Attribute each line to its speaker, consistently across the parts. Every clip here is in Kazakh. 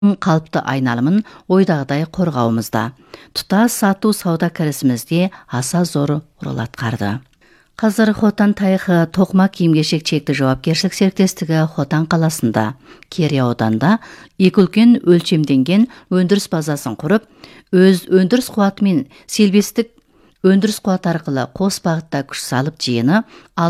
Speaker 1: қалыпты айналымын ойдағыдай қорғауымызда. Тұтас сату сауда кірісімізде аса зор рөл атқарды. Қазір Хотан Тайхы тоқыма киім-кешек шекті жауапкершілік серіктестігі Хотан қаласында, Керей ауданда екі үлкен өлшемденген өндіріс базасын құрып, өз өндіріс қуаты мен селбестік өндіріс қуаты арқылы қос бағытта күш салып жиыны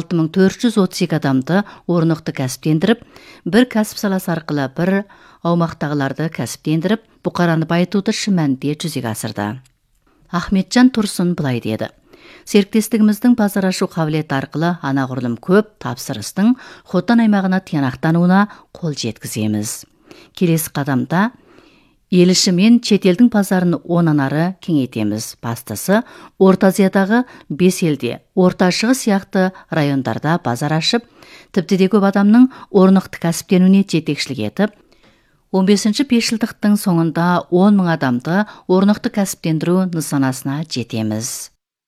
Speaker 1: 6432 адамды орнықты кәсіптендіріп, бір кәсіп саласы арқылы бір аумақтағыларды кәсіптендіріп, бұқараны байытуды шын мәнінде жүзеге асырды. Ахметжан Тұрсын былай деді: серіктестігіміздің базар ашу қабілеті арқылы анағұрлым көп тапсырыстың Хотан аймағына тиянақтануына қол жеткіземіз. Келесі қадамда ел іші мен шетелдің базарын онан ары кеңейтеміз. Бастысы, Орта Азиядағы 5 елде, Орта Шығыс сияқты райондарда базар ашып, тіпті де көп адамның орнықты кәсіптенуіне жетекшілік етіп, 15-ші бесжылдықтың соңында 10 мың адамды орнықты кәсіптендіру нысанасына жетеміз.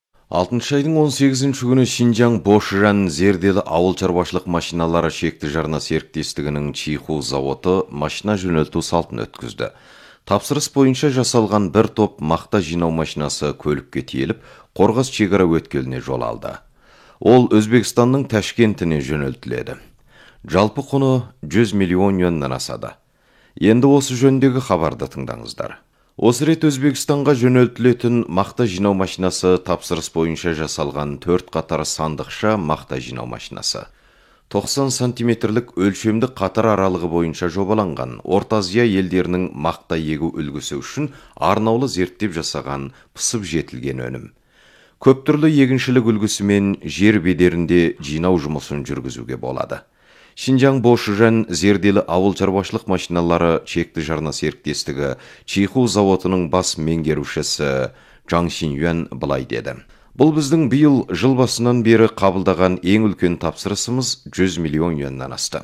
Speaker 2: 6 айдың 18-ші күні Шинжаң Бошжан зерделі ауыл шаруашылық машиналары шекті жарна серіктестігінің Чиху заводы машина жөнелту салтын өткізді. Тапсырыс бойынша жасалған бір топ мақта жинау машинасы көлікке тиеліп, Қорғас шекара өткеліне жол алды. Ол Өзбекстанның Ташкентіне жөнелтіледі. Жалпы құны 100 миллион юаннан асады. Енді осы жөндегі хабарды тыңдаңыздар. Осы рет Өзбекстанға жөнелтілетін мақта жинау машинасы тапсырыс бойынша жасалған 4 қатар сандықша мақта жинау машинасы. 90 сантиметрлік өлшемді қатар аралығы бойынша жобаланған Орта Азия елдерінің мақта егу үлгісі үшін арнаулы зерттеп жасаған пысып жетілген өнім. Көп түрлі егіншілік үлгісімен жер бедерінде жинау жұмысын жүргізуге болады. Шинжаң Бошжан зерделі ауыл шаруашылық машиналары шекті жарна серіктестігі Чиху заводының бас меңгерушісі Жаң Шинюан былай деді: бұл біздің биыл жыл басынан бері қабылдаған ең үлкен тапсырысымыз 100 миллион юаннан асты.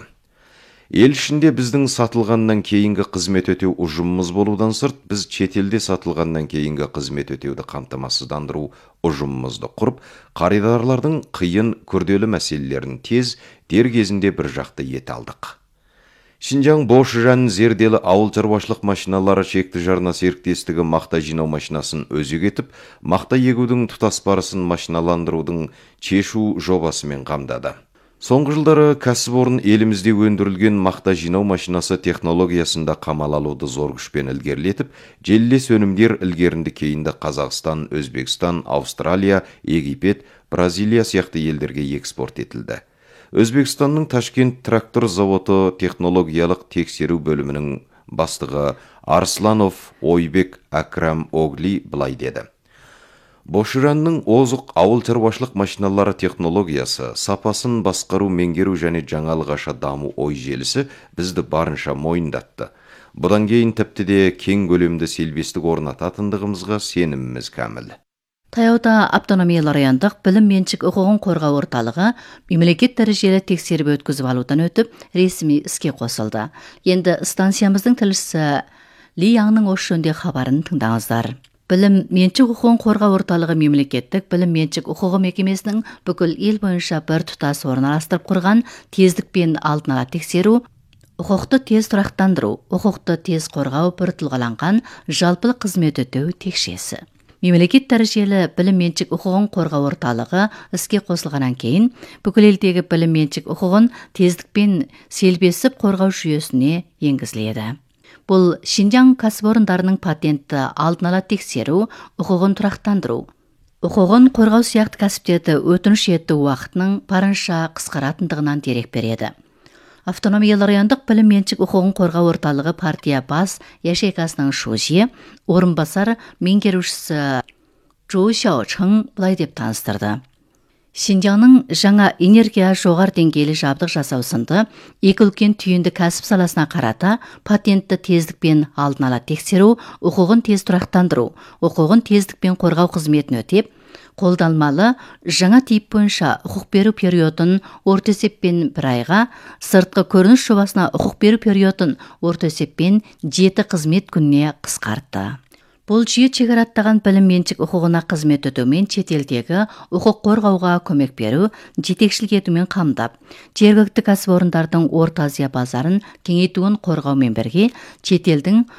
Speaker 2: Ел ішінде біздің сатылғаннан кейінгі қызмет өтеу ұжымымыз болудан сырт, біз шетелде сатылғаннан кейінгі қызмет өтеуді қамтамасыздандыру ұжымымызды құрып, қаридарлардың қиын күрделі мәселелерін тез, дер кезінде бір жақты ете алдық. Шинжаң Бошжан зерделі ауыл шаруашылық машиналары шекті жарна серіктестігі мақта жинау машинасын өзек етіп, мақта егудің тұтас барысын машиналандырудың шешу жобасымен қамдады. Соңғы жылдары кәсіпорын елімізде өндірілген мақта жинау машинасы технологиясында қамал алуды зор күшпен ілгерілетіп, желілес өнімдер ілгерінді кейінді Қазақстан, Өзбекстан, Австралия, Египет, Бразилия сияқты елдерге экспорт етілді. Өзбекстанның Ташкент трактор заводы технологиялық тексеру бөлімінің бастығы Арсланов Ойбек Акрам Огли былай деді: Бошжанның озық ауыл шаруашылық машиналары технологиясы, сапасын басқару, меңгеру және жаңалық аша даму ой желісі бізді барынша мойындатты. Бұдан кейін тіпті де кең көлемді селбестік орнататындығымызға сеніміміз кәміл.
Speaker 1: Таяуда автономиялы райондық білім меншік құқығын қорғау орталығы мемлекет дәрежелі тексеріп өткізіп алудан өтіп, ресми іске қосылды. Енді станциямыздың тілшісі Ли Яңның осы жөнде хабарын тыңдаңыздар. Білім меншік құқығын қорғау орталығы мемлекеттік білім меншік құқығы мекемесінің бүкіл ел бойынша бір тұтас орналастырып құрған тездікпен алдын ала тексеру, құқықты тез тұрақтандыру, құқықты тез қорғау бір тұлғаланған жалпылық қызмет өтеу текшесі. Мемлекет дәрежелі білім меншік құқығын қорғау орталығы іске қосылғаннан кейін бүкіл елдегі білім меншік құқығын тездікпен селбесіп қорғау жүйесіне енгізіледі. Бұл Шинжаң кәсіпорындарының патентті алдын ала тексеру, құқығын тұрақтандыру, құқығын қорғау сияқты кәсіптерді өтініш ету уақытының барынша қысқаратындығынан дерек береді. Автономиялы райондық білім меншік құқығын қорғау орталығы партия бас ячейкасының шужи, орынбасар меңгерушісі Чжу Xiaocheng былай деп таныстырды: Шинжаңның жаңа энергия жоғары деңгейлі жабдық жасау сынды екі үлкен түйінді кәсіп саласына қарата патентті тездікпен алдын ала тексеру, құқығын тез тұрақтандыру, құқығын тездікпен қорғау қызметін өтеп, қолданмалы жаңа тип бойынша құқық беру периодын орта есеппен 1 айға, сыртқы көрініс жобасына құқық беру периодын орта есеппен 7 қызмет күніне қысқартты. Бұл жүйе чегараттаған білім меншік құқығына қызмет өтумен чет елдегі құқық қорғауға көмек беру, жетекшілік етумен қамдап, жергілікті кәсіпорындардың Орта Азия базарын кеңейтуін қорғаумен бірге, чет елдің